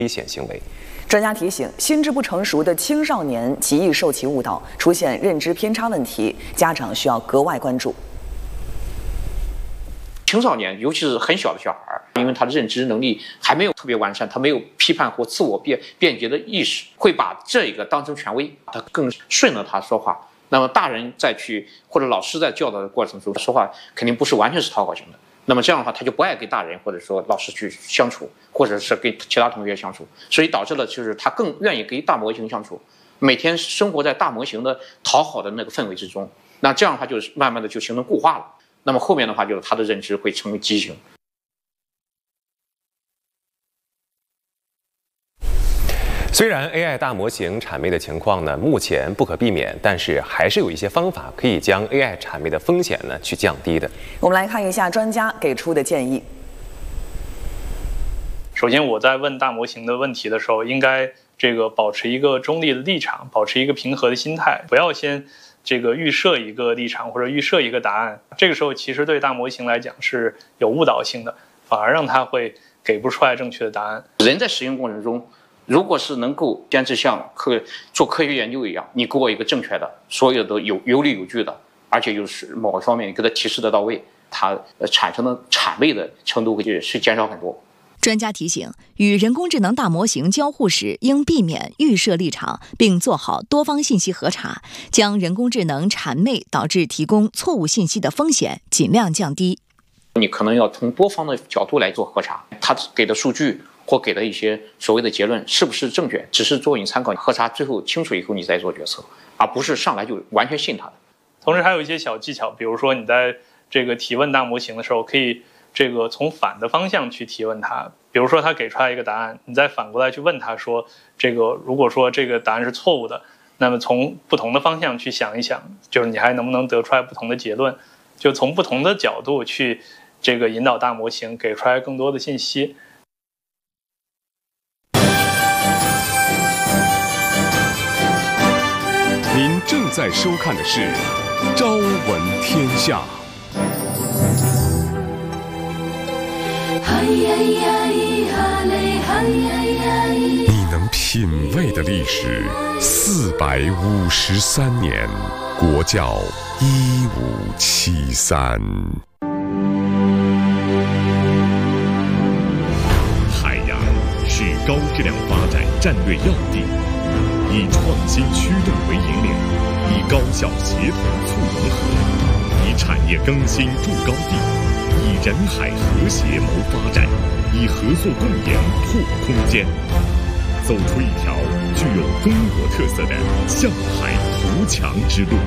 危险行为。 专家提醒，心智不成熟的青少年极易受其误导，出现认知偏差问题，家长需要格外关注。 青少年，尤其是很小的小孩，因为他的认知能力还没有特别完善，他没有批判或自我辩解的意识，会把这个当成权威，他更顺着他说话。那么大人再去或者老师在教导的过程中说话，肯定不是完全是讨好型的。那么这样的话，他就不爱跟大人或者说老师去相处，或者是跟其他同学相处，所以导致了就是他更愿意跟大模型相处，每天生活在大模型的讨好的那个氛围之中。那这样的话，就是慢慢的就形成固化了。那么后面的话，就是他的认知会成为畸形。 虽然 AI 大模型谄媚的情况呢，目前不可避免，但是还是有一些方法可以将 AI 谄媚的风险呢去降低的。 我们来看一下专家给出的建议。 首先，我在问大模型的问题的时候，应该保持一个中立的立场，保持一个平和的心态，不要先预设一个立场或者预设一个答案。这个时候其实对大模型来讲是有误导性的，反而让它会给不出来正确的答案。 人在实验过程中，如果是能够坚持像做科学研究一样，你给我一个正确的，所有都有理有据的，而且又是某个方面给它提示得到位，它产生的谄媚的程度会是减少很多。 专家提醒，与人工智能大模型交互时，应避免预设立场，并做好多方信息核查，将人工智能谄媚导致提供错误信息的风险尽量降低。 你可能要从多方的角度来做核查，他给的数据或给的一些所谓的结论是不是正确，只是作为你参考，核查最后清楚以后你再做决策，而不是上来就完全信他的。 同时还有一些小技巧，比如说你在提问大模型的时候，可以从反的方向去提问它。比如说他给出来一个答案，你再反过来去问他说，如果说这个答案是错误的，那么从不同的方向去想一想，就是你还能不能得出来不同的结论，就从不同的角度去引导大模型给出来更多的信息。 您正在收看的是《朝闻天下》。你能品味的历史453年，国窖1573。海洋是高质量发展战略要地，以创新驱动为引领，以高效协同促融合，以产业更新筑高地，以人海和谐谋发展，以合作共赢拓空间，走出一条具有中国特色的向海图强之路。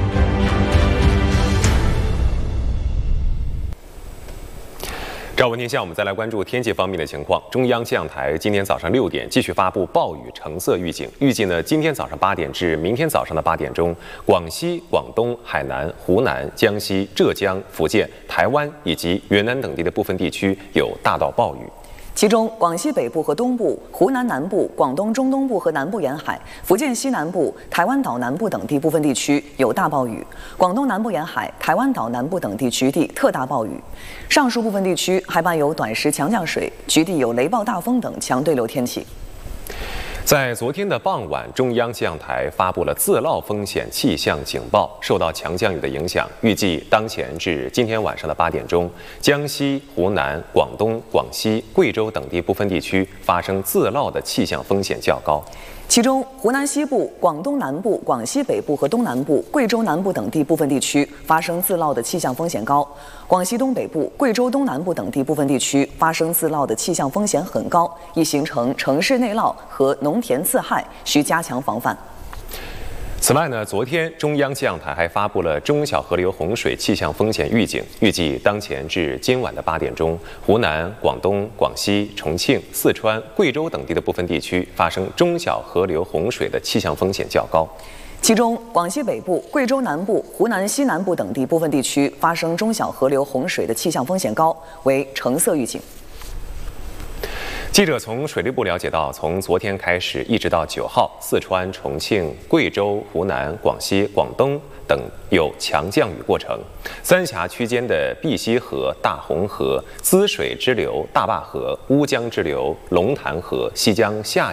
朝闻天下，我们再来关注天气方面的情况。中央气象台今天早上6点继续发布暴雨橙色预警，预计呢今天早上8点至明天早上的8点钟，广西、广东、海南、湖南、江西、浙江、福建、台湾以及云南等地的部分地区有大到暴雨。 其中，广西北部和东部、湖南南部、广东中东部和南部沿海、福建西南部、台湾岛南部等地部分地区有大暴雨；广东南部沿海、台湾岛南部等地局地特大暴雨。上述部分地区还伴有短时强降水，局地有雷暴大风等强对流天气。 在昨天的傍晚，中央气象台发布了自涝风险气象警报。受到强降雨的影响，预计当前至今天晚上的8点钟，江西、湖南、广东、广西、贵州等地部分地区发生自涝的气象风险较高。 其中，湖南西部、广东南部、广西北部和东南部、贵州南部等地部分地区发生自涝的气象风险高；广西东北部、贵州东南部等地部分地区发生自涝的气象风险很高，易形成城市内涝和农田自害，需加强防范。 此外呢，昨天中央气象台还发布了中小河流洪水气象风险预警，预计当前至今晚的8点钟，湖南、广东、广西、重庆、四川、贵州等地的部分地区发生中小河流洪水的气象风险较高。 其中，广西北部、贵州南部、湖南西南部等地部分地区发生中小河流洪水的气象风险高，为橙色预警。 记者从水利部了解到，从昨天开始一直到9号，四川、重庆、贵州、湖南、广西、广东等有强降雨过程。三峡区间的碧溪河、大红河、滋水支流大坝河、乌江支流、龙潭河、西江下